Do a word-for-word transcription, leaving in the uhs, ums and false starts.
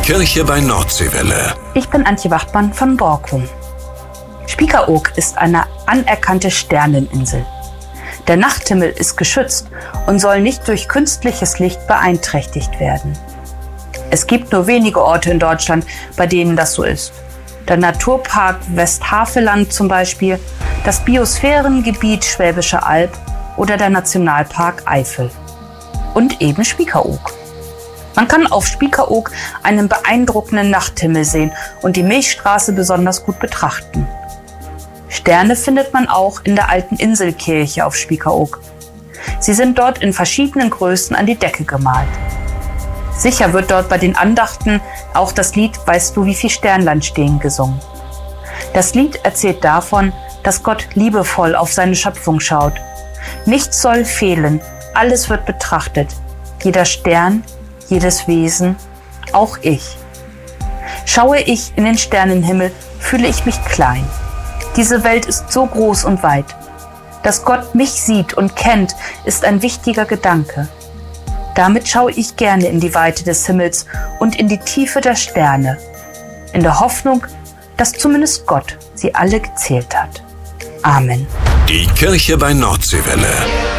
Kirche bei Nordseewelle. Ich bin Antje Wachtmann von Borkum. Spiekeroog ist eine anerkannte Sterneninsel. Der Nachthimmel ist geschützt und soll nicht durch künstliches Licht beeinträchtigt werden. Es gibt nur wenige Orte in Deutschland, bei denen das so ist. Der Naturpark Westhaveland zum Beispiel, das Biosphärengebiet Schwäbische Alb oder der Nationalpark Eifel. Und eben Spiekeroog. Man kann auf Spiekeroog einen beeindruckenden Nachthimmel sehen und die Milchstraße besonders gut betrachten. Sterne findet man auch in der alten Inselkirche auf Spiekeroog. Sie sind dort in verschiedenen Größen an die Decke gemalt. Sicher wird dort bei den Andachten auch das Lied »Weißt du, wie viel Sternlein stehen« gesungen. Das Lied erzählt davon, dass Gott liebevoll auf seine Schöpfung schaut. Nichts soll fehlen, alles wird betrachtet. Jeder Stern, jedes Wesen, auch ich. Schaue ich in den Sternenhimmel, fühle ich mich klein. Diese Welt ist so groß und weit. Dass Gott mich sieht und kennt, ist ein wichtiger Gedanke. Damit schaue ich gerne in die Weite des Himmels und in die Tiefe der Sterne, in der Hoffnung, dass zumindest Gott sie alle gezählt hat. Amen. Die Kirche bei Nordseewelle.